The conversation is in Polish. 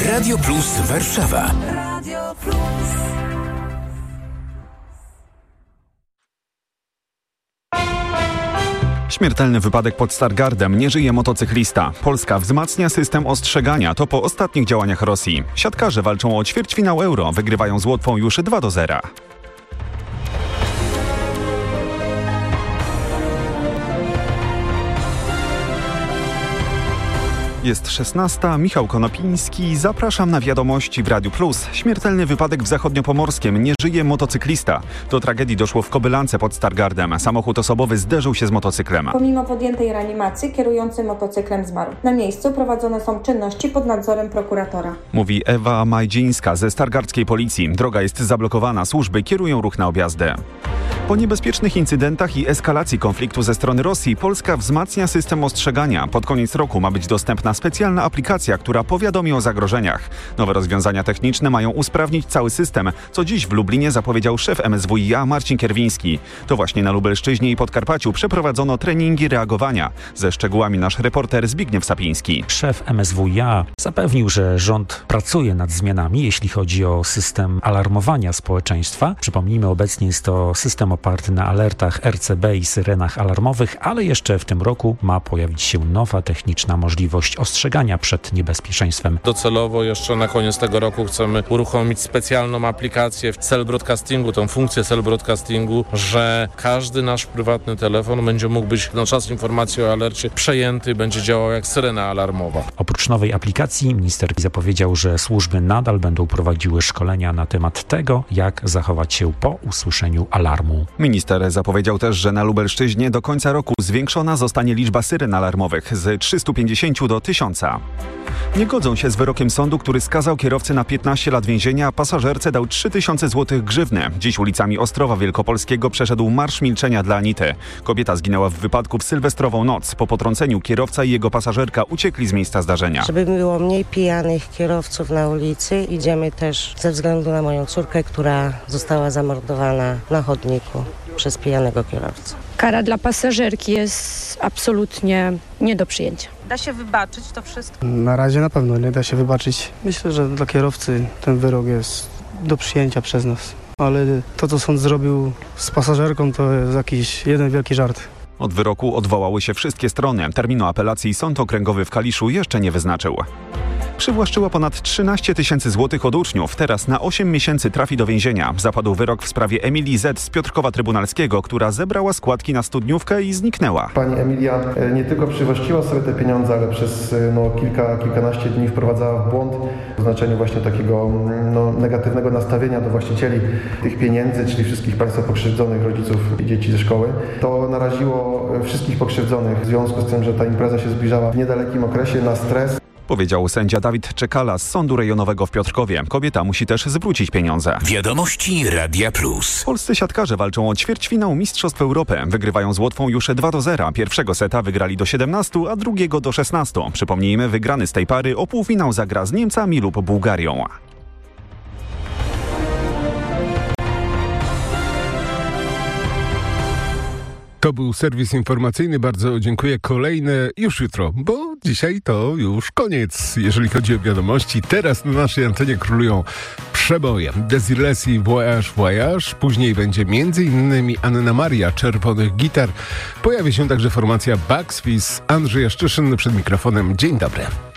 Radio Plus Warszawa. Radio Plus. Śmiertelny wypadek pod Stargardem. Nie żyje motocyklista. Polska wzmacnia system ostrzegania. To po ostatnich działaniach Rosji. Siatkarze walczą o ćwierćfinał Euro. Wygrywają z Łotwą już 2-0. Jest 16. Michał Konopiński. Zapraszam na wiadomości w Radiu Plus. Śmiertelny wypadek w Zachodniopomorskiem. Nie żyje motocyklista. Do tragedii doszło w Kobylance pod Stargardem. Samochód osobowy zderzył się z motocyklem. Pomimo podjętej reanimacji kierujący motocyklem zmarł. Na miejscu prowadzone są czynności pod nadzorem prokuratora. Mówi Ewa Majdzińska ze stargardzkiej policji. Droga jest zablokowana. Służby kierują ruch na objazdy. Po niebezpiecznych incydentach i eskalacji konfliktu ze strony Rosji Polska wzmacnia system ostrzegania. Pod koniec roku ma być dostępna specjalna aplikacja, która powiadomi o zagrożeniach. Nowe rozwiązania techniczne mają usprawnić cały system, co dziś w Lublinie zapowiedział szef MSWiA Marcin Kierwiński. To właśnie na Lubelszczyźnie i Podkarpaciu przeprowadzono treningi reagowania. Ze szczegółami nasz reporter Zbigniew Sapiński. Szef MSWiA zapewnił, że rząd pracuje nad zmianami, jeśli chodzi o system alarmowania społeczeństwa. Przypomnijmy, obecnie jest to system oparty na alertach RCB i syrenach alarmowych, ale jeszcze w tym roku ma pojawić się nowa techniczna możliwość ostrzegania przed niebezpieczeństwem. Docelowo jeszcze na koniec tego roku chcemy uruchomić specjalną aplikację w cell broadcastingu, tą funkcję cell broadcastingu, że każdy nasz prywatny telefon będzie mógł być na czas informacji o alercie przejęty, będzie działał jak syrena alarmowa. Oprócz nowej aplikacji minister zapowiedział, że służby nadal będą prowadziły szkolenia na temat tego, jak zachować się po usłyszeniu alarmu. Minister zapowiedział też, że na Lubelszczyźnie do końca roku zwiększona zostanie liczba syren alarmowych z 350 do 1000. Nie godzą się z wyrokiem sądu, który skazał kierowcę na 15 lat więzienia, a pasażerce dał 3000 zł grzywny. Dziś ulicami Ostrowa Wielkopolskiego przeszedł Marsz Milczenia dla Anity. Kobieta zginęła w wypadku w sylwestrową noc. Po potrąceniu kierowca i jego pasażerka uciekli z miejsca zdarzenia. Żeby było mniej pijanych kierowców na ulicy, idziemy też ze względu na moją córkę, która została zamordowana na chodniku przez pijanego kierowcę. Kara dla pasażerki jest absolutnie nie do przyjęcia. Da się wybaczyć to wszystko? Na razie na pewno nie da się wybaczyć. Myślę, że dla kierowcy ten wyrok jest do przyjęcia przez nas. Ale to, co sąd zrobił z pasażerką, to jest jakiś jeden wielki żart. Od wyroku odwołały się wszystkie strony. Terminu apelacji Sąd Okręgowy w Kaliszu jeszcze nie wyznaczył. Przywłaszczyła ponad 13 000 złotych od uczniów. Teraz na 8 miesięcy trafi do więzienia. Zapadł wyrok w sprawie Emilii Z. z Piotrkowa Trybunalskiego, która zebrała składki na studniówkę i zniknęła. Pani Emilia nie tylko przywłaszczyła sobie te pieniądze, ale przez kilkanaście dni wprowadzała w błąd w znaczeniu właśnie takiego negatywnego nastawienia do właścicieli tych pieniędzy, czyli wszystkich państwa pokrzywdzonych, rodziców i dzieci ze szkoły. To naraziło wszystkich pokrzywdzonych w związku z tym, że ta impreza się zbliżała w niedalekim okresie na stres. Powiedział sędzia Dawid Czekala z Sądu Rejonowego w Piotrkowie. Kobieta musi też zwrócić pieniądze. Wiadomości Radia Plus. Polscy siatkarze walczą o ćwierćfinał Mistrzostw Europy. Wygrywają z Łotwą już 2-0. Pierwszego seta wygrali do 17, a drugiego do 16. Przypomnijmy, wygrany z tej pary o półfinał zagra z Niemcami lub Bułgarią. To był serwis informacyjny. Bardzo dziękuję. Kolejne już jutro, bo dzisiaj to już koniec, jeżeli chodzi o wiadomości. Teraz na naszej antenie królują przeboje. Desirelesi Voyage Voyage. Później będzie m.in. Anna Maria Czerwonych Gitar. Pojawi się także formacja Bugs Fizz. Andrzej Jaszczyszyn przed mikrofonem. Dzień dobry.